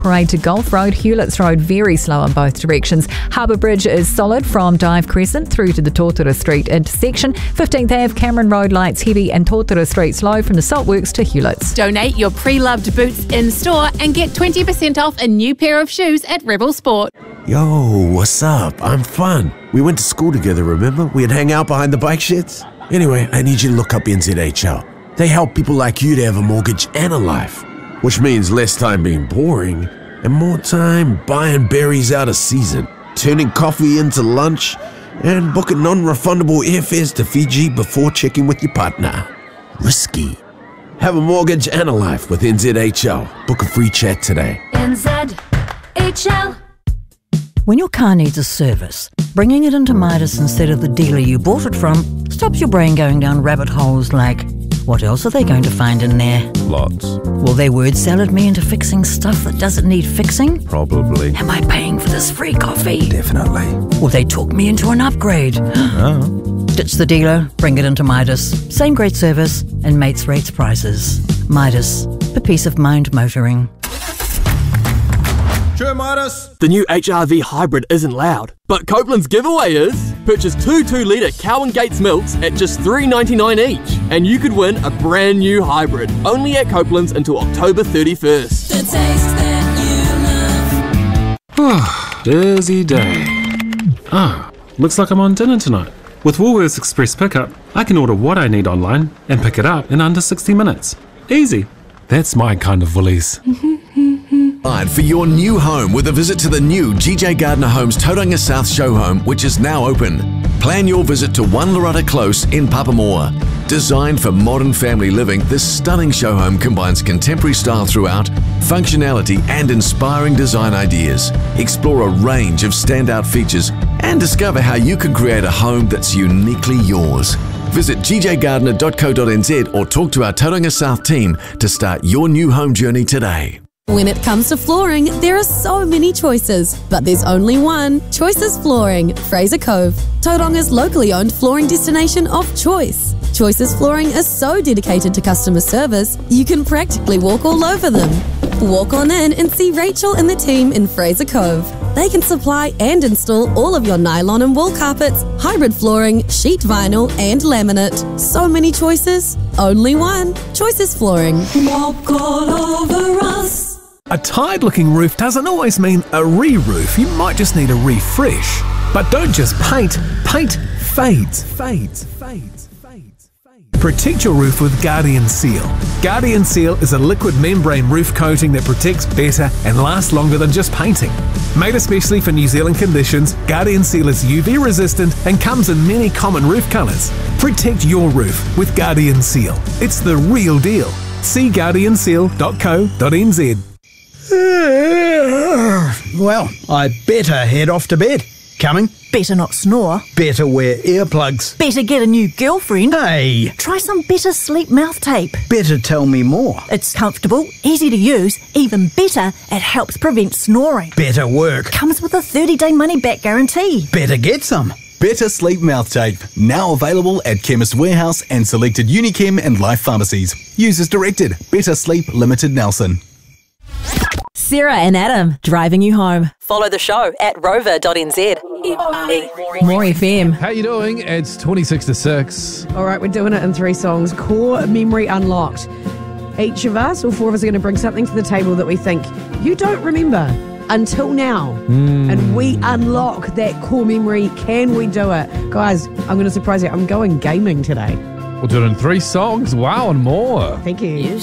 Parade to Golf Road, Hewletts Road, very slow in both directions. Harbour Bridge is solid from Dive Crescent through to the Tortora Street intersection. 15th Ave, Cameron Road lights heavy and Tortora Street slow from the Saltworks to Hewletts. Donate your pre-loved boots in store and get 20% off a new pair of shoes at Rebel Sport. Yo, what's up? I'm Fun. We went to school together, remember? We'd hang out behind the bike sheds. Anyway, I need you to look up NZHL. They help people like you to have a mortgage and a life, which means less time being boring and more time buying berries out of season, turning coffee into lunch, and booking non-refundable airfares to Fiji before checking with your partner. Risky. Have a mortgage and a life with NZHL. Book a free chat today. NZHL. When your car needs a service, bringing it into Midas instead of the dealer you bought it from stops your brain going down rabbit holes like, what else are they going to find in there? Lots. Will they word salad me into fixing stuff that doesn't need fixing? Probably. Am I paying for this free coffee? Definitely. Will they talk me into an upgrade? Oh. Ditch the dealer, bring it into Midas. Same great service and mates rates prices. Midas, for peace of mind motoring. Sure, Midas. The new HRV hybrid isn't loud, but Copeland's giveaway is purchase 2 2-litre Cowan Gates milks at just $3.99 each, and you could win a brand new hybrid, only at Copeland's until October 31st. The taste that you love. Busy day. Looks like I'm on dinner tonight. With Woolworths Express Pickup, I can order what I need online and pick it up in under 60 minutes. Easy. That's my kind of Woolies. For your new home with a visit to the new GJ Gardner Homes Tauranga South show home, which is now open. Plan your visit to One Loretta Close in Papamoa. Designed for modern family living, this stunning show home combines contemporary style throughout, functionality and inspiring design ideas. Explore a range of standout features and discover how you can create a home that's uniquely yours. Visit gjgardner.co.nz or talk to our Tauranga South team to start your new home journey today. When it comes to flooring, there are so many choices, but there's only one. Choices Flooring, Fraser Cove, Tauranga's locally owned flooring destination of choice. Choices Flooring is so dedicated to customer service, you can practically walk all over them. Walk on in and see Rachel and the team in Fraser Cove. They can supply and install all of your nylon and wool carpets, hybrid flooring, sheet vinyl and laminate. So many choices, only one. Choices Flooring. Walk all over us. A tired-looking roof doesn't always mean a re-roof. You might just need a refresh. But don't just paint. Paint fades. Protect your roof with Guardian Seal. Guardian Seal is a liquid membrane roof coating that protects better and lasts longer than just painting. Made especially for New Zealand conditions, Guardian Seal is UV resistant and comes in many common roof colours. Protect your roof with Guardian Seal. It's the real deal. See guardianseal.co.nz. Well, I better head off to bed. Coming? Better not snore. Better wear earplugs. Better get a new girlfriend. Hey! Try some Better Sleep mouth tape. Better tell me more. It's comfortable, easy to use, even better, it helps prevent snoring. Better work. Comes with a 30-day money-back guarantee. Better get some. Better Sleep mouth tape, now available at Chemist Warehouse and selected Unichem and Life pharmacies. Use as directed. Better Sleep Limited Nelson. Sarah and Adam, driving you home. Follow the show at rover.nz. More FM. How you doing? It's 26 to 6. All right, we're doing it in 3 songs. Core Memory Unlocked. Each of us, all 4 of us, are going to bring something to the table that we think you don't remember until now. And we unlock that core memory. Can we do it? Guys, I'm going to surprise you. I'm going gaming today. We'll do it in 3 songs. Wow, and more. Thank you.